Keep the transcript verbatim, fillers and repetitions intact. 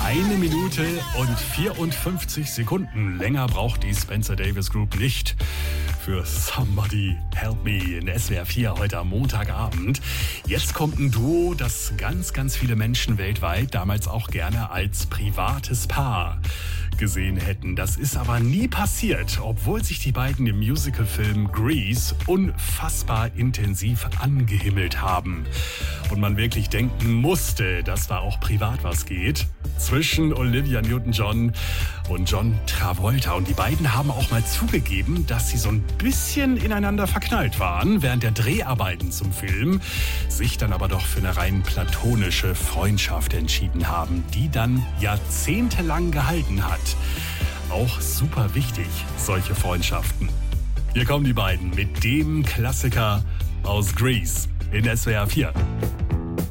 Eine Minute und vierundfünfzig Sekunden. Länger braucht die Spencer Davis Group nicht für Somebody Help Me in S W R vier heute am Montagabend. Jetzt kommt ein Duo, das ganz, ganz viele Menschen weltweit damals auch gerne als privates Paar gesehen hätten. Das ist aber nie passiert, obwohl sich die beiden im Musicalfilm Grease unfassbar intensiv angehimmelt haben. Und man wirklich denken musste, dass da auch privat was geht. Zwischen Olivia Newton-John und John Travolta. Und die beiden haben auch mal zugegeben, dass sie so ein bisschen ineinander verknallt waren während der Dreharbeiten zum Film, sich dann aber doch für eine rein platonische Freundschaft entschieden haben, die dann jahrzehntelang gehalten hat. Auch super wichtig, solche Freundschaften. Hier kommen die beiden mit dem Klassiker aus Grease in S W R vier.